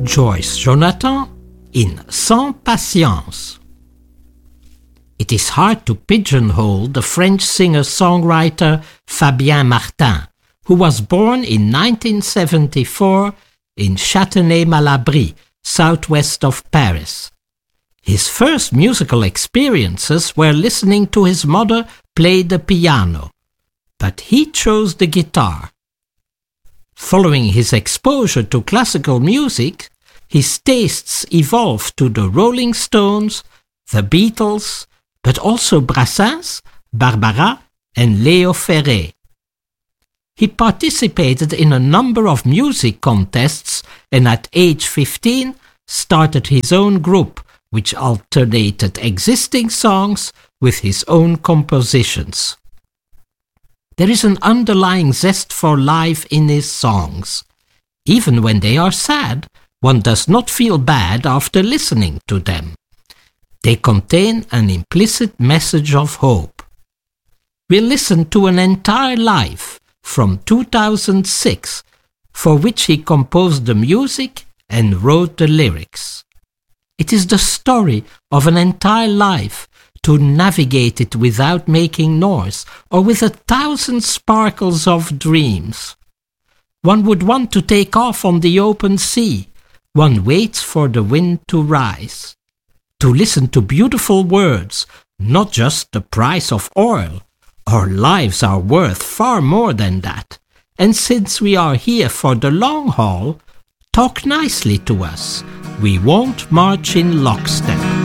Joyce Jonathan in Sans Patience. It is hard to pigeonhole the French singer-songwriter Fabien Martin, who was born in 1974 in Châtenay-Malabry, southwest of Paris. His first musical experiences were listening to his mother play the piano, but he chose the guitar. Following his exposure to classical music, his tastes evolved to the Rolling Stones, the Beatles, but also Brassens, Barbara, and Léo Ferré. He participated in a number of music contests and at age 15 started his own group, which alternated existing songs with his own compositions. There is an underlying zest for life in his songs. Even when they are sad, one does not feel bad after listening to them. They contain an implicit message of hope. We'll listen to An Entire Life from 2006, for which he composed the music and wrote the lyrics. It is the story of an entire life, to navigate it without making noise or with 1,000 sparkles of dreams. One would want to take off on the open sea. One waits for the wind to rise. To listen to beautiful words, not just the price of oil. Our lives are worth far more than that. And since we are here for the long haul, talk nicely to us. We won't march in lockstep.